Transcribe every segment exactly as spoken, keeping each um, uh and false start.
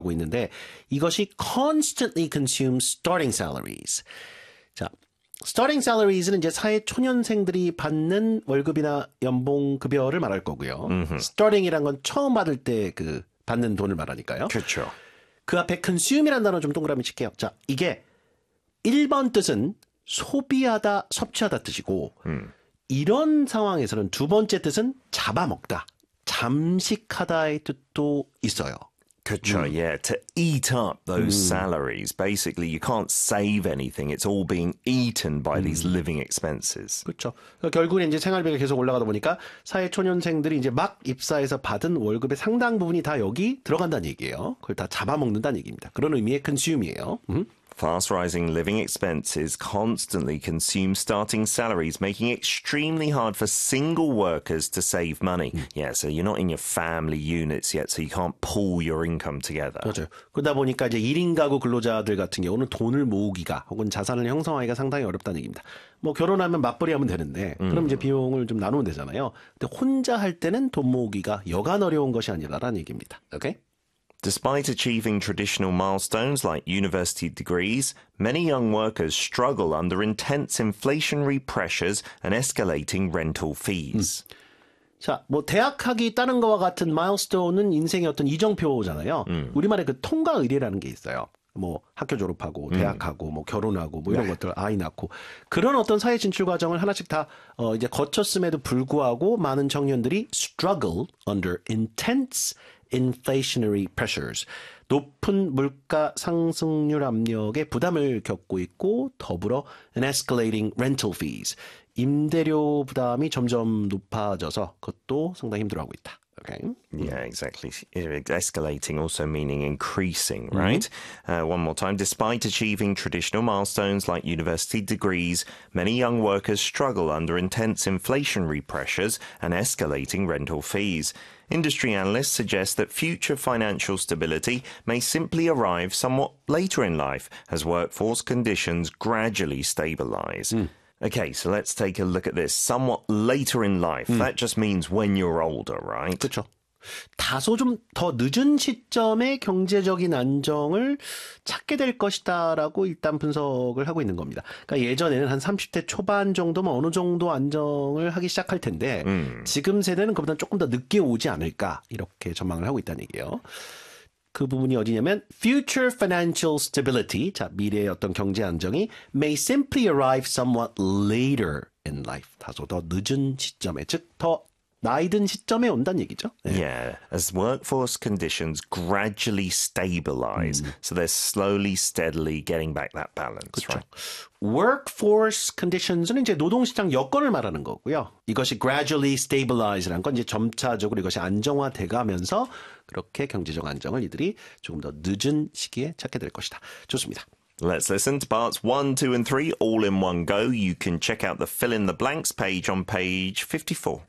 하고 있는데 이것이 constantly consumes starting salaries. 자, starting salaries는 이제 사회 초년생들이 받는 월급이나 연봉 급여를 말할 거고요. Mm-hmm. starting이란 건 처음 받을 때 그 받는 돈을 말하니까요. 그렇죠. 그 앞에 consume이라는 단어 좀 동그라미 칠게요. 자, 이게 일 번 뜻은 소비하다, 섭취하다 뜻이고 음. 이런 상황에서는 두 번째 뜻은 잡아먹다, 잠식하다의 뜻도 있어요. 그렇죠. Mm. Yeah, to eat up those mm. salaries. Basically, you can't save anything. It's all being eaten by mm. these living expenses. 그렇죠. 그러니까 결국은 이제 생활비가 계속 올라가다 보니까 사회 초년생들이 이제 막 입사해서 받은 월급의 상당 부분이 다 여기 들어간다는 얘기예요. 그걸 다 잡아먹는다는 얘기입니다. 그런 의미의 consume이에요. 음. Fast rising living expenses constantly consume starting salaries, making it extremely hard for single workers to save money. 음. Yeah, so you're not in your family units yet, so you can't pool your income together. 그렇죠. 그러다 보니까 이제 일 인 가구 근로자들 같은 경우는 돈을 모으기가 혹은 자산을 형성하기가 상당히 어렵다는 얘기입니다. 뭐 결혼하면 맞벌이 하면 되는데 음. 그럼 이제 비용을 좀 나누면 되잖아요. 근데 혼자 할 때는 돈 모으기가 여간 어려운 것이 아니라라는 얘기입니다. 오케이? Despite achieving traditional milestones like university degrees, many young workers struggle under intense inflationary pressures and escalating rental fees. 음. 자, 뭐 대학학위 따는 거와 같은 마일스톤은 인생의 어떤 이정표잖아요. 음. 우리말에 그 통과 의례라는 게 있어요. 뭐 학교 졸업하고 대학하고 음. 뭐 결혼하고 뭐 이런 네. 것들 아이 낳고 그런 어떤 사회 진출 과정을 하나씩 다 어, 이제 거쳤음에도 불구하고 많은 청년들이 struggle under intense inflationary pressures. 높은 물가 상승률 압력에 부담을 겪고 있고 더불어 an escalating rental fees. 임대료 부담이 점점 높아져서 그것도 상당히 힘들어하고 있다. Okay. Yeah, exactly. Escalating also meaning increasing, right? Mm-hmm. Uh, one more time. Despite achieving traditional milestones like university degrees, many young workers struggle under intense inflationary pressures and escalating rental fees. Industry analysts suggest that future financial stability may simply arrive somewhat later in life as workforce conditions gradually stabilize. Mm. Okay, so let's take a look at this. Somewhat later in life. 음. That just means when you're older, right? 그렇죠. 다소 좀 더 늦은 시점에 경제적인 안정을 찾게 될 것이다라고 일단 분석을 하고 있는 겁니다. 그러니까 예전에는 한 삼십 대 초반 정도면 어느 정도 안정을 하기 시작할 텐데 음. 지금 세대는 그보다 조금 더 늦게 오지 않을까 이렇게 전망을 하고 있다는 얘기예요. 그 부분이 어디냐면 future financial stability, 자 미래의 어떤 경제 안정이 may simply arrive somewhat later in life, 다소 더 늦은 시점에, 즉 더 나이 든 시점에 온다는 얘기죠. 네. Yeah, as workforce conditions gradually stabilize, 음. so they're slowly, steadily getting back that balance. 그렇죠. Right? Workforce conditions는 이제 노동시장 여건을 말하는 거고요. 이것이 gradually stabilize라는 건 이제 점차적으로 이것이 안정화돼 가면서 그렇게 경제적 안정을 이들이 조금 더 늦은 시기에 찾게 될 것이다. 좋습니다. Let's listen to parts one, two, and three all in one go. You can check out the fill in the blanks page on page fifty-four.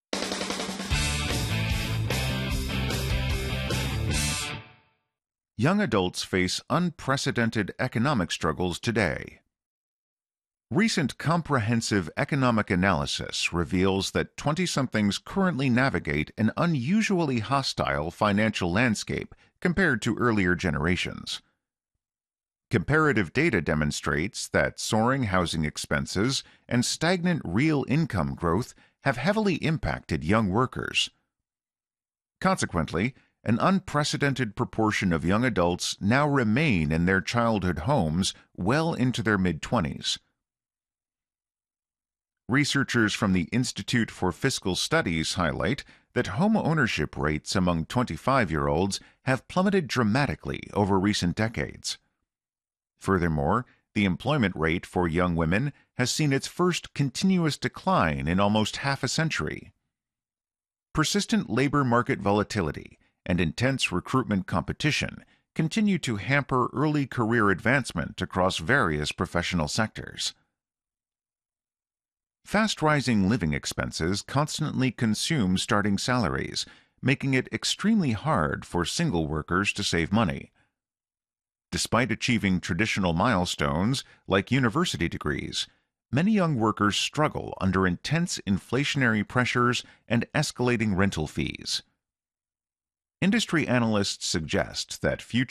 Young adults face unprecedented economic struggles today. Recent comprehensive economic analysis reveals that twenty-somethings currently navigate an unusually hostile financial landscape compared to earlier generations. Comparative data demonstrates that soaring housing expenses and stagnant real income growth have heavily impacted young workers. Consequently, an unprecedented proportion of young adults now remain in their childhood homes well into their mid-twenties. Researchers from the Institute for Fiscal Studies highlight that home ownership rates among twenty-five-year-olds have plummeted dramatically over recent decades. Furthermore, the employment rate for young women has seen its first continuous decline in almost half a century. Persistent labor market volatility and intense recruitment competition continue to hamper early career advancement across various professional sectors. Fast-rising living expenses constantly consume starting salaries, making it extremely hard for single workers to save money. Despite achieving traditional milestones like university degrees, many young workers struggle under intense inflationary pressures and escalating rental fees. Industry analysts suggest that future